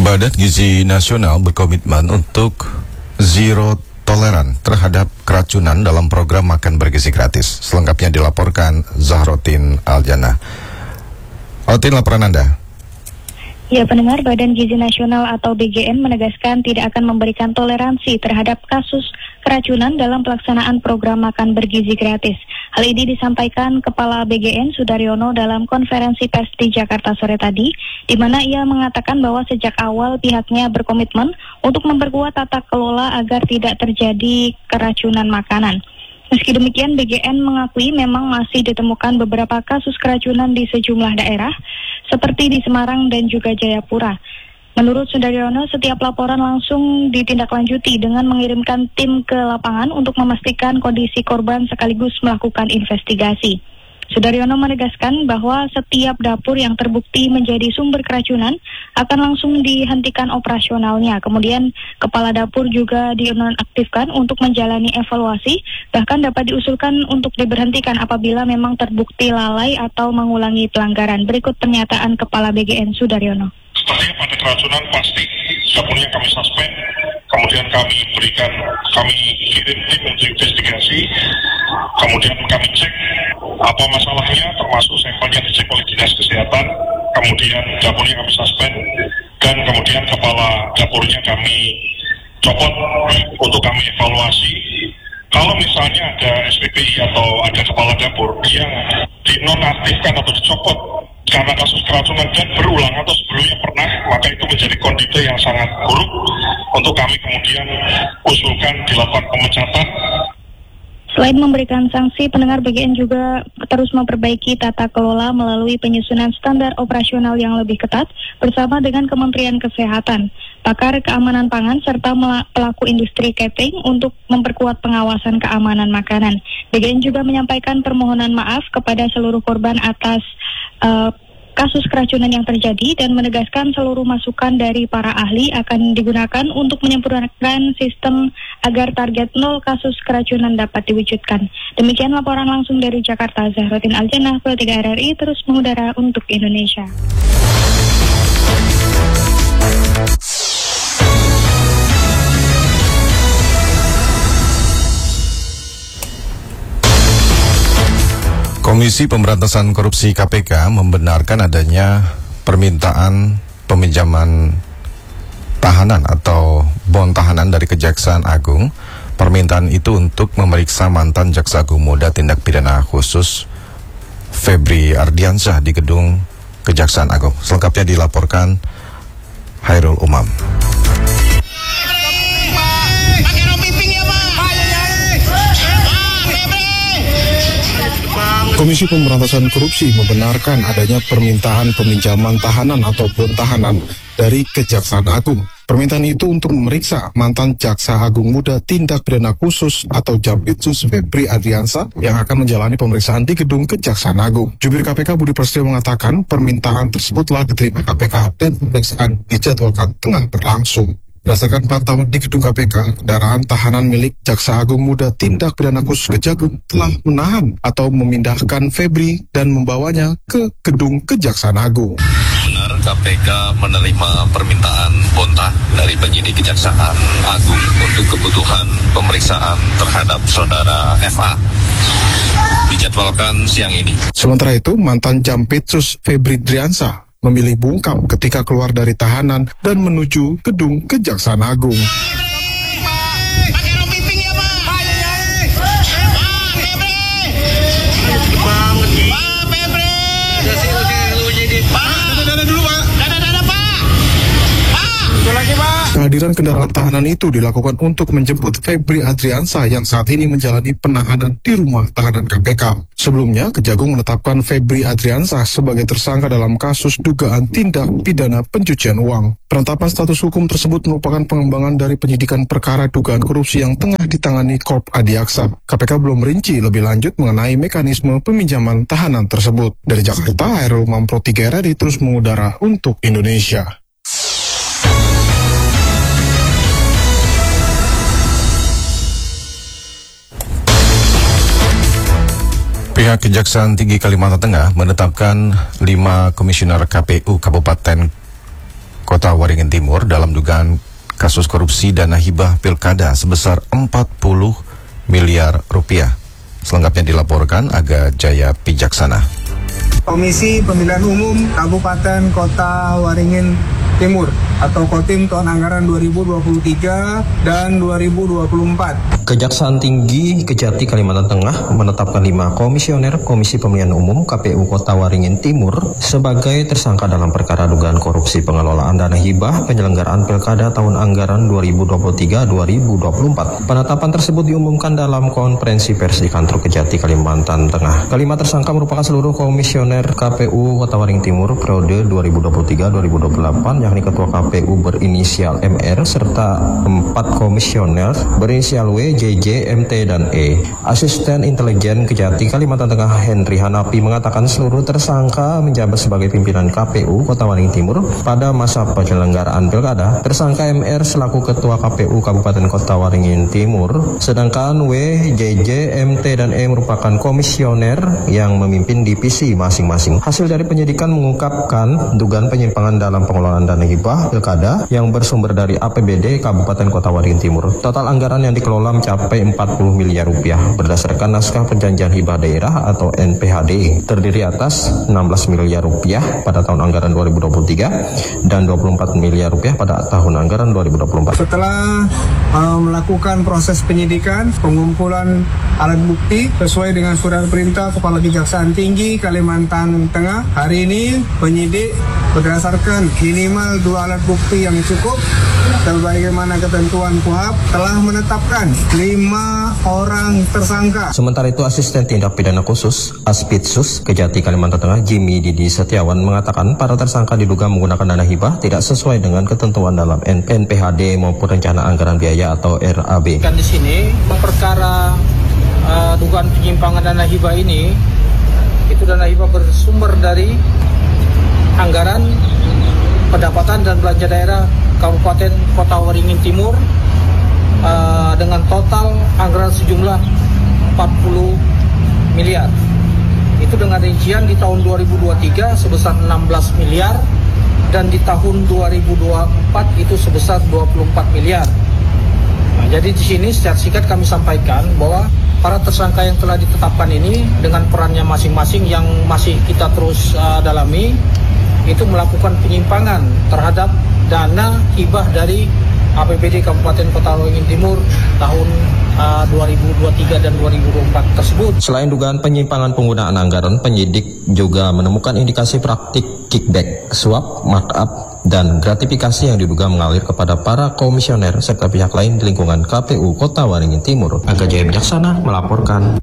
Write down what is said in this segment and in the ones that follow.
Badan Gizi Nasional berkomitmen untuk zero toleran terhadap keracunan dalam program makan bergizi gratis. Selengkapnya dilaporkan Zahrotin Aljana. Altin, laporan Anda. Ya, pendengar, Badan Gizi Nasional atau BGN menegaskan tidak akan memberikan toleransi terhadap kasus keracunan dalam pelaksanaan program makan bergizi gratis. Hal ini disampaikan Kepala BGN Sudaryono dalam konferensi pers di Jakarta sore tadi, di mana ia mengatakan bahwa sejak awal pihaknya berkomitmen untuk memperkuat tata kelola agar tidak terjadi keracunan makanan. Meski demikian, BGN mengakui memang masih ditemukan beberapa kasus keracunan di sejumlah daerah, seperti di Semarang dan juga Jayapura. Menurut Sudaryono, setiap laporan langsung ditindaklanjuti dengan mengirimkan tim ke lapangan untuk memastikan kondisi korban sekaligus melakukan investigasi. Sudaryono menegaskan bahwa setiap dapur yang terbukti menjadi sumber keracunan akan langsung dihentikan operasionalnya. Kemudian kepala dapur juga dinonaktifkan untuk menjalani evaluasi, bahkan dapat diusulkan untuk diberhentikan apabila memang terbukti lalai atau mengulangi pelanggaran. Berikut pernyataan Kepala BGN Sudaryono. Sepertinya pada keracunan pasti dapurnya kami suspend, kemudian kami kirim tim untuk investigasi, kemudian kami cek apa masalahnya, termasuk sampelnya dicek oleh Dinas Kesehatan, kemudian dapurnya kami suspend, dan kemudian kepala dapurnya kami copot untuk kami evaluasi. Kalau misalnya ada SPPI atau ada kepala dapur yang dinonaktifkan atau dicopot karena kasus keracunan dan berulang atau sebelumnya pernah, maka itu menjadi kondisi yang sangat buruk untuk kami kemudian usulkan dilakukan pemecatan. Selain memberikan sanksi, pendengar BGN juga terus memperbaiki tata kelola melalui penyusunan standar operasional yang lebih ketat bersama dengan Kementerian Kesehatan, pakar keamanan pangan, serta pelaku industri catering untuk memperkuat pengawasan keamanan makanan. BGN juga menyampaikan permohonan maaf kepada seluruh korban atas kasus keracunan yang terjadi dan menegaskan seluruh masukan dari para ahli akan digunakan untuk menyempurnakan sistem agar target 0 kasus keracunan dapat diwujudkan. Demikian laporan langsung dari Jakarta, Zahrotin Aljana, Pro 3 RRI terus mengudara untuk Indonesia. Komisi Pemberantasan Korupsi KPK membenarkan adanya permintaan peminjaman tahanan atau bon tahanan dari Kejaksaan Agung. Permintaan itu untuk memeriksa mantan Jaksa Agung Muda Tindak Pidana Khusus Febri Ardiansyah di gedung Kejaksaan Agung. Selengkapnya dilaporkan Hairul Umam. Komisi Pemberantasan Korupsi membenarkan adanya permintaan peminjaman tahanan atau bon tahanan dari Kejaksaan Agung. Permintaan itu untuk memeriksa mantan Jaksa Agung Muda Tindak Pidana Khusus atau Jampitsus Febri Ardiansyah yang akan menjalani pemeriksaan di gedung Kejaksaan Agung. Jubir KPK Budi Prasetyo mengatakan permintaan tersebut telah diterima KPK dan pemeriksaan dijadwalkan tengah berlangsung. Berdasarkan pantauan di gedung KPK, kendaraan tahanan milik Jaksa Agung Muda Tindak Pidana Khusus Kejagung telah menahan atau memindahkan Febri dan membawanya ke gedung Kejaksaan Agung. Benar, KPK menerima permintaan bontah dari penyidik Kejaksaan Agung untuk kebutuhan pemeriksaan terhadap saudara FA. Dijadwalkan siang ini. Sementara itu, mantan Jampitsus Febri Ardiansyah memilih bungkam ketika keluar dari tahanan dan menuju gedung Kejaksaan Agung. Kehadiran kendaraan tahanan itu dilakukan untuk menjemput Febri Ardiansyah yang saat ini menjalani penahanan di rumah tahanan KPK. Sebelumnya, Kejagung menetapkan Febri Ardiansyah sebagai tersangka dalam kasus dugaan tindak pidana pencucian uang. Penetapan status hukum tersebut merupakan pengembangan dari penyidikan perkara dugaan korupsi yang tengah ditangani Korp Adiaksa. KPK belum merinci lebih lanjut mengenai mekanisme peminjaman tahanan tersebut. Dari Jakarta, Hairul Umam, Pro 3 RRI terus mengudara untuk Indonesia. Pihak Kejaksaan Tinggi Kalimantan Tengah menetapkan 5 komisioner KPU Kabupaten Kota Waringin Timur dalam dugaan kasus korupsi dana hibah pilkada sebesar 40 miliar rupiah. Selengkapnya dilaporkan Aga Jaya Pijaksana. Komisi Pemilihan Umum Kabupaten Kota Waringin Timur atau Kotim tahun anggaran 2023 dan 2024. Kejaksaan Tinggi Kejati Kalimantan Tengah menetapkan 5 komisioner Komisi Pemilihan Umum KPU Kota Waringin Timur sebagai tersangka dalam perkara dugaan korupsi pengelolaan dana hibah penyelenggaraan pilkada tahun anggaran 2023-2024. Penetapan tersebut diumumkan dalam konferensi pers di kantor Kejati Kalimantan Tengah. Kelima tersangka merupakan seluruh komisioner KPU Kota Waringin Timur periode 2023-2028, yakni Ketua KPU berinisial MR serta 4 komisioner berinisial W, JJ, MT, dan E. Asisten Intelijen Kejati Kalimantan Tengah Henry Hanapi mengatakan seluruh tersangka menjabat sebagai pimpinan KPU Kota Waringin Timur pada masa penyelenggaraan pilkada. Tersangka MR selaku Ketua KPU Kabupaten Kota Waringin Timur, sedangkan W, JJ, MT, dan E merupakan komisioner yang memimpin divisi masing-masing. Hasil dari penyidikan mengungkapkan dugaan penyimpangan dalam pengelolaan dana hibah pilkada yang bersumber dari APBD Kabupaten Kota Waringin Timur. Total anggaran yang dikelola mencapai 40 miliar rupiah berdasarkan naskah perjanjian hibah daerah atau NPHD, terdiri atas 16 miliar rupiah pada tahun anggaran 2023 dan 24 miliar rupiah pada tahun anggaran 2024. Setelah melakukan proses penyidikan, pengumpulan alat bukti sesuai dengan surat perintah Kepala Kejaksaan Tinggi Kalimantan Tengah, hari ini penyidik berdasarkan minimal 2 alat bukti yang cukup sebagaimana ketentuan KUHP telah menetapkan 5 orang tersangka. Sementara itu, Asisten Tindak Pidana Khusus Aspitsus Kejati Kalimantan Tengah Jimmy Didi Setiawan mengatakan para tersangka diduga menggunakan dana hibah tidak sesuai dengan ketentuan dalam NPHD maupun rencana anggaran biaya atau RAB. Kan di sini perkara dugaan penyimpangan dana hibah ini, itu dana hibah bersumber dari anggaran pendapatan dan belanja daerah Kabupaten Kota Waringin Timur dengan total anggaran sejumlah 40 miliar. Itu dengan rincian di tahun 2023 sebesar 16 miliar dan di tahun 2024 itu sebesar 24 miliar. Nah, jadi di sini secara singkat kami sampaikan bahwa para tersangka yang telah ditetapkan ini dengan perannya masing-masing yang masih kita terus dalami, itu melakukan penyimpangan terhadap dana hibah dari APBD Kabupaten Kota Waringin Timur tahun 2023 dan 2024 tersebut. Selain dugaan penyimpangan penggunaan anggaran, penyidik juga menemukan indikasi praktik kickback, suap, markup, dan gratifikasi yang diduga mengalir kepada para komisioner serta pihak lain di lingkungan KPU Kota Waringin Timur. Aga Jaya Pijaksana melaporkan.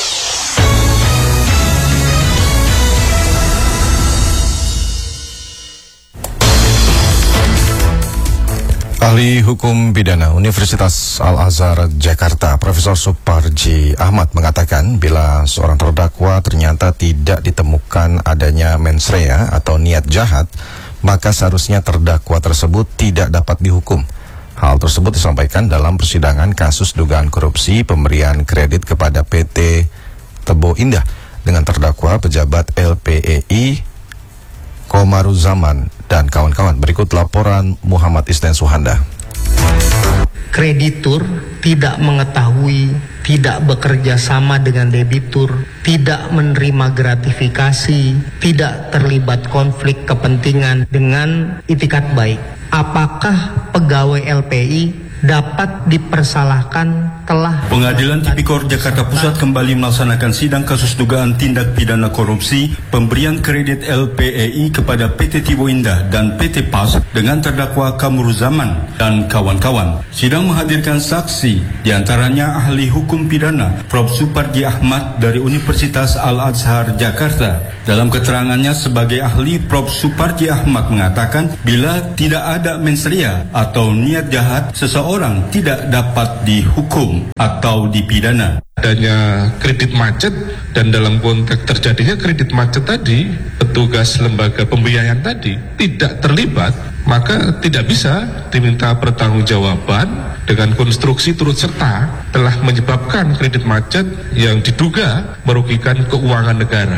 Ahli Hukum Pidana Universitas Al-Azhar Jakarta, Profesor Suparji Ahmad mengatakan bila seorang terdakwa ternyata tidak ditemukan adanya mens rea atau niat jahat, maka seharusnya terdakwa tersebut tidak dapat dihukum. Hal tersebut disampaikan dalam persidangan kasus dugaan korupsi pemberian kredit kepada PT Tebo Indah dengan terdakwa pejabat LPEI Komaruzaman dan kawan-kawan. Berikut laporan Muhammad Isden Suhanda. Kreditur tidak mengetahui, tidak bekerja sama dengan debitur, tidak menerima gratifikasi, tidak terlibat konflik kepentingan dengan itikat baik. Apakah pegawai LPI dapat dipersalahkan telah... Pengadilan Tipikor Jakarta Pusat kembali melaksanakan sidang kasus dugaan tindak pidana korupsi pemberian kredit LPEI kepada PT Tebo Indah dan PT PAS dengan terdakwa Komaruzaman dan kawan-kawan. Sidang menghadirkan saksi, diantaranya ahli hukum pidana Prof. Suparji Ahmad dari Universitas Al-Azhar Jakarta. Dalam keterangannya sebagai ahli, Prof. Suparji Ahmad mengatakan bila tidak ada mens rea atau niat jahat, seseorang tidak dapat dihukum atau dipidana. Adanya kredit macet dan dalam konteks terjadinya kredit macet tadi, petugas lembaga pembiayaan tadi tidak terlibat, maka tidak bisa diminta pertanggungjawaban dengan konstruksi turut serta telah menyebabkan kredit macet yang diduga merugikan keuangan negara.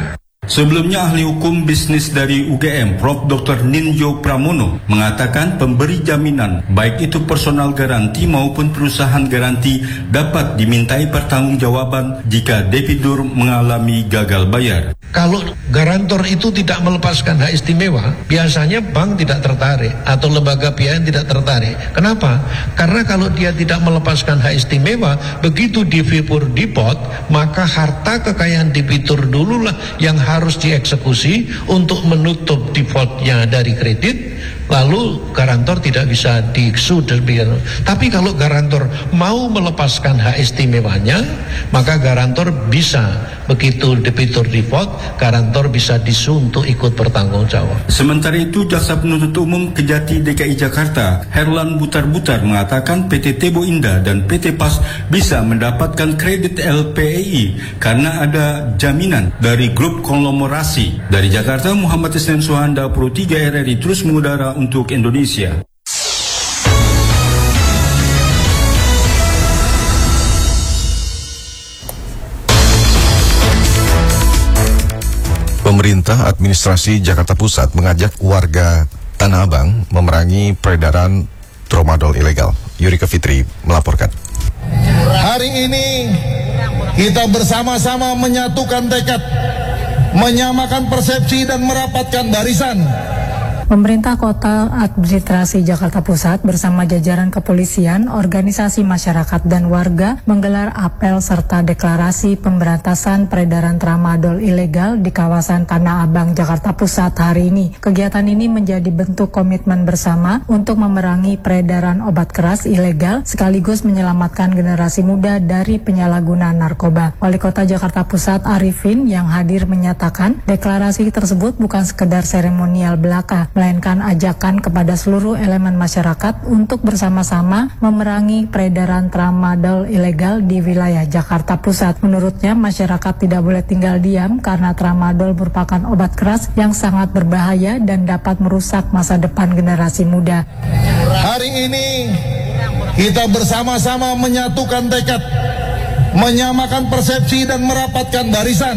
Sebelumnya ahli hukum bisnis dari UGM, Prof. Dr. Ninjo Pramono, mengatakan pemberi jaminan, baik itu personal garanti maupun perusahaan garanti, dapat dimintai pertanggungjawaban jika debitur mengalami gagal bayar. Kalau garantor itu tidak melepaskan hak istimewa, biasanya bank tidak tertarik atau lembaga pihak tidak tertarik. Kenapa? Karena kalau dia tidak melepaskan hak istimewa, begitu debitur default, maka harta kekayaan debitur dululah yang harus dieksekusi untuk menutup defaultnya dari kredit, lalu garantor tidak bisa disu. Tapi kalau garantor mau melepaskan hak istimewanya, maka garantor bisa, begitu debitur default, garantor bisa disu untuk ikut bertanggung jawab. Sementara itu, Jaksa Penuntut Umum Kejati DKI Jakarta, Herlan Butar-Butar, mengatakan PT Tebo Indah dan PT PAS bisa mendapatkan kredit LPEI karena ada jaminan dari grup konglomerasi. Dari Jakarta, Muhammad Isnan Suhanda, Pro 3 RRI terus mengudara untuk Indonesia. Pemerintah Administrasi Jakarta Pusat mengajak warga Tanah Abang memerangi peredaran tramadol ilegal. Yurika Fitri melaporkan. Hari ini kita bersama-sama menyatukan tekad, menyamakan persepsi dan merapatkan barisan. Pemerintah Kota Administrasi Jakarta Pusat bersama jajaran kepolisian, organisasi masyarakat dan warga menggelar apel serta deklarasi pemberantasan peredaran tramadol ilegal di kawasan Tanah Abang, Jakarta Pusat hari ini. Kegiatan ini menjadi bentuk komitmen bersama untuk memerangi peredaran obat keras ilegal sekaligus menyelamatkan generasi muda dari penyalahgunaan narkoba. Wali Kota Jakarta Pusat Arifin yang hadir menyatakan deklarasi tersebut bukan sekedar seremonial belaka, melainkan ajakan kepada seluruh elemen masyarakat untuk bersama-sama memerangi peredaran tramadol ilegal di wilayah Jakarta Pusat. Menurutnya, masyarakat tidak boleh tinggal diam karena tramadol merupakan obat keras yang sangat berbahaya dan dapat merusak masa depan generasi muda. Hari ini kita bersama-sama menyatukan tekad, menyamakan persepsi dan merapatkan barisan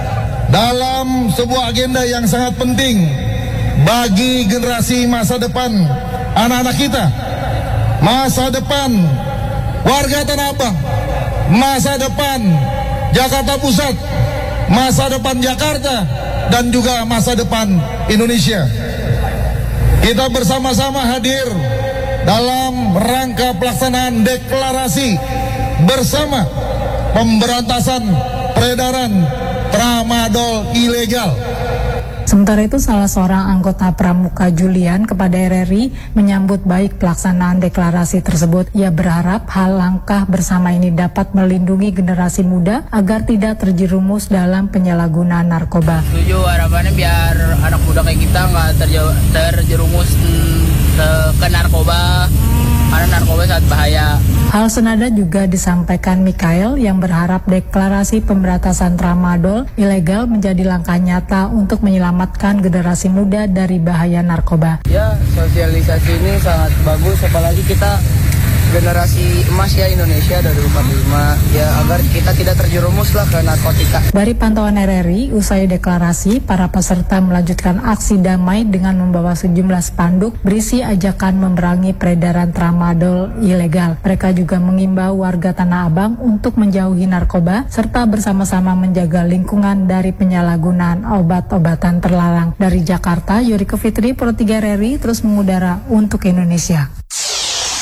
dalam sebuah agenda yang sangat penting bagi generasi masa depan anak-anak kita, masa depan warga Tanah Abang, masa depan Jakarta Pusat, masa depan Jakarta, dan juga masa depan Indonesia. Kita bersama-sama hadir dalam rangka pelaksanaan deklarasi bersama pemberantasan peredaran tramadol ilegal. Sementara itu, salah seorang anggota Pramuka Julian kepada RRI menyambut baik pelaksanaan deklarasi tersebut. Ia berharap hal langkah bersama ini dapat melindungi generasi muda agar tidak terjerumus dalam penyalahgunaan narkoba. Setuju, harapannya biar anak muda kayak kita nggak terjerumus ke narkoba. Karena narkoba sangat bahaya. Hal senada juga disampaikan Mikael yang berharap deklarasi pemberantasan tramadol ilegal menjadi langkah nyata untuk menyelamatkan generasi muda dari bahaya narkoba. Ya, sosialisasi ini sangat bagus, apalagi kita generasi emas ya Indonesia 2045, ya agar kita tidak terjerumus lah ke narkotika. Dari pantauan RRI, usai deklarasi, para peserta melanjutkan aksi damai dengan membawa sejumlah spanduk berisi ajakan memerangi peredaran tramadol ilegal. Mereka juga mengimbau warga Tanah Abang untuk menjauhi narkoba serta bersama-sama menjaga lingkungan dari penyalahgunaan obat-obatan terlarang. Dari Jakarta, Yurika Fitri, Pro 3 RRI terus mengudara untuk Indonesia.